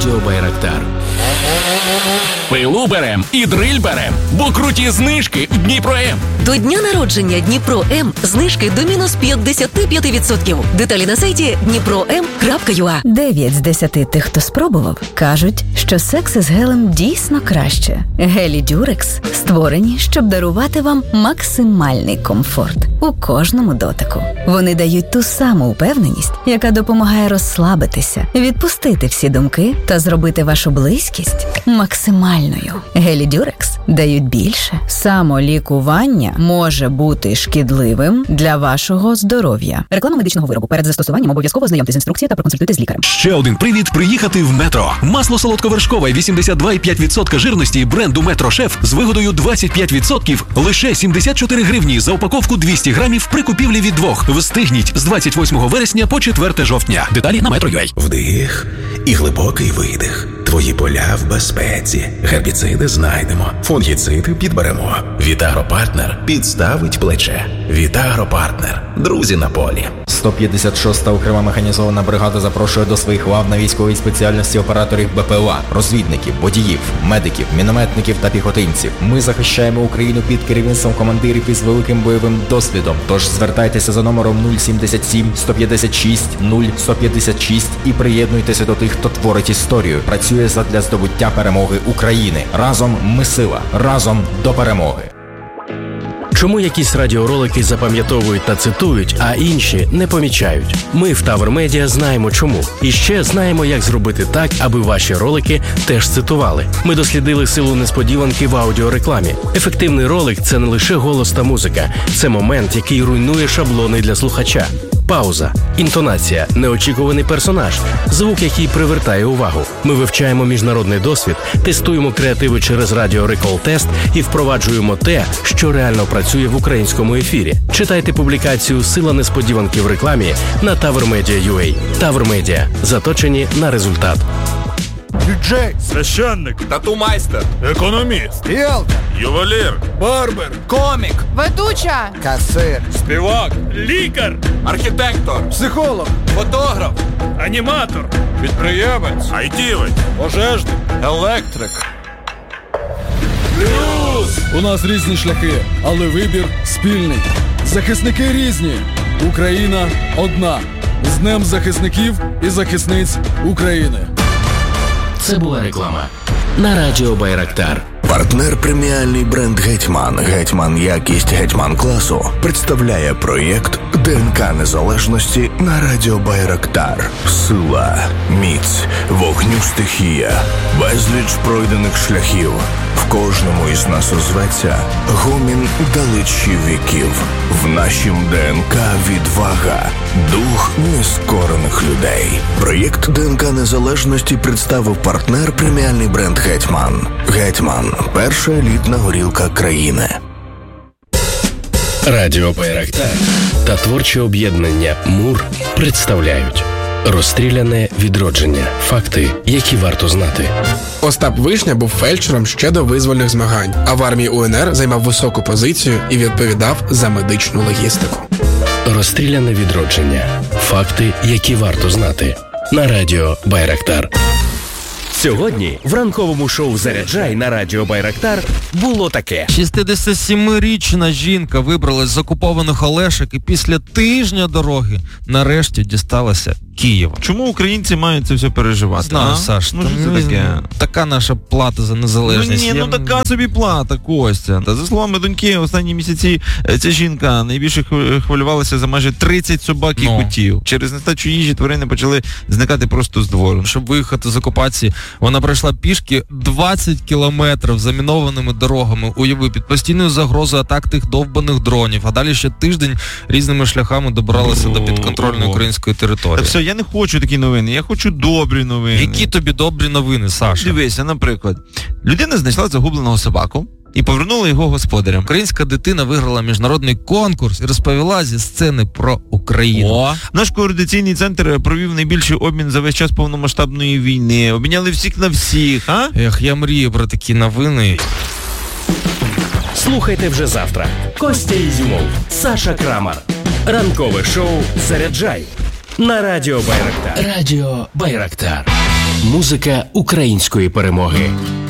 Радіо Байрактар. Пилу берем і дриль берем, бо круті знижки в Дніпро-М. До дня народження Дніпро-М знижки до мінус 55%. Деталі на сайті dniprom.ua. 9 з 10 тих, хто спробував, кажуть, що секс із гелем дійсно краще. Гелі Дюрекс створені, щоб дарувати вам максимальний комфорт у кожному дотику. Вони дають ту саму упевненість, яка допомагає розслабитися, відпустити всі думки та зробити вашу близькість максимальною. Гелі Дюрекс дають більше. Самолікування може бути шкідливим для вашого здоров'я. Реклама медичного виробу. Перед застосуванням обов'язково ознайомтесь з інструкцією та проконсультуйтесь з лікарем. Ще один привід приїхати в Метро. Масло солодковершкове 82,5% жирності бренду Метро Шеф з вигодою 25% лише 74 гривні за упаковку 200 грамів при купівлі від двох. Встигніть з 28 вересня по 4 жовтня. Деталі на Metro.ua. Вдих і глибокий видих. Твої поля в безпеці. Гербіциди знайдемо. Фунгіциди підберемо. Вітагропартнер підставить плече. Вітагропартнер. Друзі на полі. 156-та окрема механізована бригада запрошує до своїх лав на військовій спеціальності операторів БПЛА, розвідників, водіїв, медиків, мінометників та піхотинців. Ми захищаємо Україну під керівництвом командирів із великим бойовим досвідом. Тож звертайтеся за номером 077 156 0156 і приєднуйтеся до тих, хто творить історію. Працює задля здобуття перемоги України. Разом ми сила. Разом до перемоги. Чому якісь радіоролики запам'ятовують та цитують, а інші не помічають? Ми в Тавр Медіа знаємо чому. І ще знаємо, як зробити так, аби ваші ролики теж цитували. Ми дослідили силу несподіванки в аудіорекламі. Ефективний ролик – це не лише голос та музика. Це момент, який руйнує шаблони для слухача. Пауза, інтонація, неочікуваний персонаж, звук, який привертає увагу. Ми вивчаємо міжнародний досвід, тестуємо креативи через Радіо Рекол Тест і впроваджуємо те, що реально працює в українському ефірі. Читайте публікацію «Сила несподіванки в рекламі» на TavrMedia.ua. Тавр Медіа. Заточені на результат. Діджей, священник, тату-майстер, економіст, ріелтор, ювелір, барбер, комік, ведуча, касир, співак, лікар, архітектор, психолог, фотограф, аніматор, підприємець, айтівець, пожежник, електрик. Плюс! У нас різні шляхи, але вибір спільний. Захисники різні. Україна одна. З Днем захисників і захисниць України. Це була реклама на Радіо Байрактар. Партнер преміальний бренд «Гетьман». «Гетьман» якість «Гетьман» класу представляє проєкт ДНК Незалежності на Радіо Байрактар. Сила, міць, вогню стихія, безліч пройдених шляхів. В кожному із нас озветься гомін далечі віків. В нашім ДНК відвага, дух нескорених людей. Проєкт ДНК Незалежності представив партнер преміальний бренд «Гетьман». «Гетьман» – перша елітна горілка країни. Радіо Байрактар та творче об'єднання «Мур» представляють «Розстріляне відродження. Факти, які варто знати». Остап Вишня був фельдшером ще до визвольних змагань, а в армії УНР займав високу позицію і відповідав за медичну логістику. «Розстріляне відродження. Факти, які варто знати». На Радіо Байрактар. Сьогодні в ранковому шоу «Заряджай» на Радіо Байрактар було таке. 67-річна жінка вибралась з окупованих Олешок і після тижня дороги нарешті дісталася Києва. Чому українці мають це все переживати? Знаю, Саш, ну, це таке? Така наша плата за незалежність. Ну, ні, така собі плата, Костя. Та за словами доньки, останні місяці ця жінка найбільше хвилювалася за майже 30 собак і котів. Через нестачу їжі тварини почали зникати просто з двору. Щоб виїхати з окупації, вона пройшла пішки 20 кілометрів замінованими дорогами, уяви, під постійною загрозою атак тих довбаних дронів, а далі ще тиждень різними шляхами добиралася до підконтрольної української території. Та все, я не хочу такі новини, я хочу добрі новини. Які тобі добрі новини, Саша? Дивися, наприклад, людина знайшла загубленого собаку і повернула його господарям. Українська дитина виграла міжнародний конкурс і розповіла зі сцени про Україну. Наш координаційний центр провів найбільший обмін за весь час повномасштабної війни. Обміняли всіх на всіх, а? Я мрію про такі новини. Слухайте вже завтра. Костя Ізюмов, Саша Крамар. Ранкове шоу «Заряджай» на Радіо Байрактар. Радіо Байрактар. Музика української перемоги.